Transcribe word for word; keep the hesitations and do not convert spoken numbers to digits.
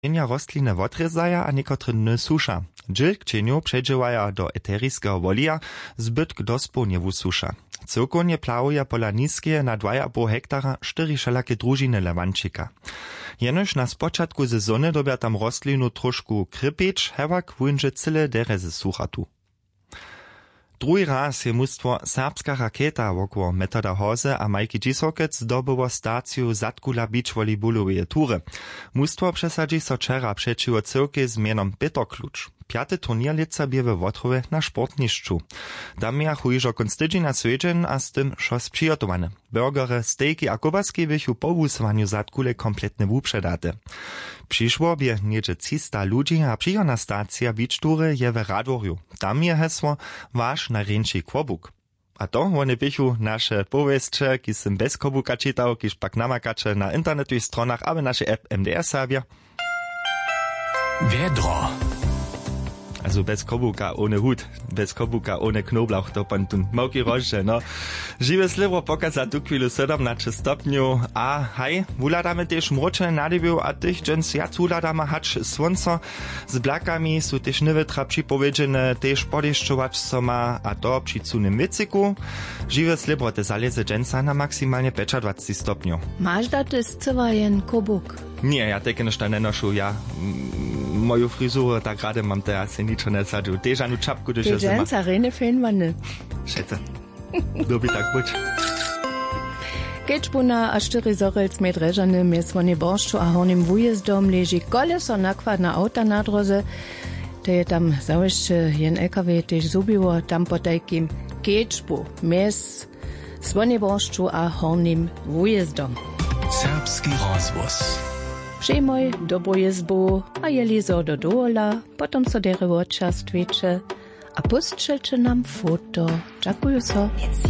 Kćenja rostliny wotrezaja a niekotre dny susza. Dżil kćenju przedźewaja do eteriskeho wolija, zbytk dospu nie wususza. Cyrkonie plałuje pola niskie na dwa i pół hektara cztery wszelakie družiny lewančika. Jenož na spočatku sezony dobia tam rostlinu trošku krypieć, hewak wunže cyle dereze suchatu. Drugi raz je mustwo Serbska raketa wokło Metoda Hoze a Majki Dzisokec zdobyło staciju Zatkula Beach volejbolowej tury. Mustwo przesadzi so wczera przeciwo cyrkie z mienom Bitterklucz. Piaty turnier lica bie we Wotrowie na sportniszczu. Tam ja chuiżo konstydzi na swiedźen, a z tym szos przygotowane. Burgery, stejki a kobaski bychu po wusowaniu Zatkule kompletne wupředate. Przyszło bie niedzie trzysta ludzi, a przyjona stacja beach tury je we Radworju. Tam je hesło wasz najręczej kłobuk. A to one bychu nasze powieście, ki sem bez kobuka czytał, kiż pak namakacze na internetowych stronach, aby nasze app M D R Serbia. Wiedro. Also bez kobuka ohne Hut, bez kobuka ohne Knoblauch, to pan tu małki roższe, no. Żywe sliwo pokaza tu chwilu siedemnaście stopniu, a haj, wuladamy też mrocze nadybiu, a tych dżens ja wuladamy hacz słonco, z blakami są też niewytra przypowiedziane, też podeszczować soma, a to przy cunym wycyku. Żywe sliwo te zaleze dżensa na maksymalnie dwadzieścia stopniu. Masz da to cywajen kobuk? Nie, ja takie jeszcze nie noszę, ja moją fryzurę tak rady mam teraz niczego nie sadził. Też anu czapku do zima. Ty dżęca rene fejn man Schätze. Dobi tak być. Kečbuna a čtyři zorelc med režany mjesvoni boršču a hornim wujezdom leži koleso nakładna auta na droze. To je tam zawieszcze jen L K W też zubiło tam po takim Kečbu mies svoni boršču a hornim wujezdom. Serbski rozwóz. Przejmoj dobro jezbu, a jeli zo do dola, potom so dere odčast veče, a postšelče nam foto. Čakuju so.